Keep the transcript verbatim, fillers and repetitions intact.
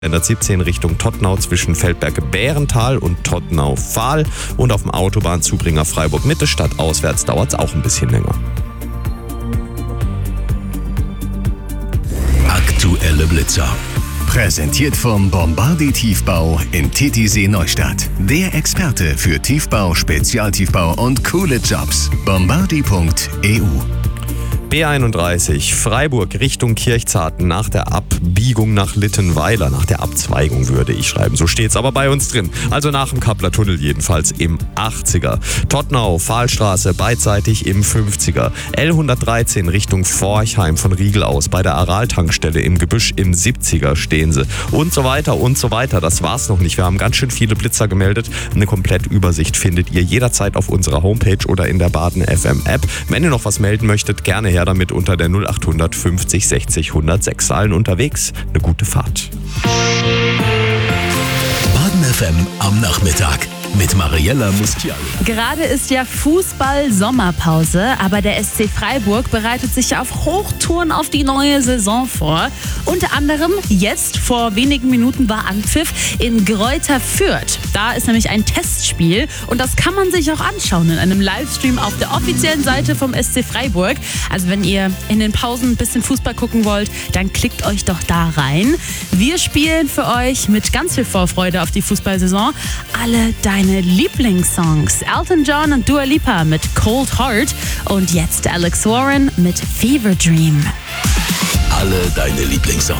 siebzehn Richtung Tottenau zwischen Feldberg-Bärental und Tottenau-Fahl. Und auf dem Autobahnzubringer Freiburg-Mitte stadtauswärts dauert es auch ein bisschen länger. Aktuelle Blitzer. Präsentiert vom Bombardi Tiefbau in Titisee Neustadt. Der Experte für Tiefbau, Spezialtiefbau und coole Jobs. bombardi punkt e u. B einunddreißig, Freiburg Richtung Kirchzarten nach der Abbiegung nach Littenweiler, nach der Abzweigung würde ich schreiben, so steht's aber bei uns drin. Also nach dem Kappler Tunnel jedenfalls im achtziger. Tottenau, Fahlstraße beidseitig im fünfziger. L hundertdreizehn Richtung Forchheim von Riegel aus, bei der Aral-Tankstelle im Gebüsch im siebziger stehen sie. Und so weiter und so weiter, das war's noch nicht. Wir haben ganz schön viele Blitzer gemeldet. Eine Komplettübersicht findet ihr jederzeit auf unserer Homepage oder in der Baden F M App. Wenn ihr noch was melden möchtet, gerne her damit unter der null achthundert fünfzig sechzig hundertsechs. Allen unterwegs eine gute Fahrt. Baden F M am Nachmittag mit Mariella Mustiali. Gerade ist ja Fußball-Sommerpause, aber der S C Freiburg bereitet sich auf Hochtouren auf die neue Saison vor. Unter anderem jetzt, vor wenigen Minuten, war Anpfiff in Greuther Fürth. Da ist nämlich ein Testspiel und das kann man sich auch anschauen in einem Livestream auf der offiziellen Seite vom S C Freiburg. Also wenn ihr in den Pausen ein bisschen Fußball gucken wollt, dann klickt euch doch da rein. Wir spielen für euch mit ganz viel Vorfreude auf die Fußballsaison alle deine Lieblingssongs. Elton John und Dua Lipa mit Cold Heart und jetzt Alex Warren mit Fever Dream. Alle deine Lieblingssongs.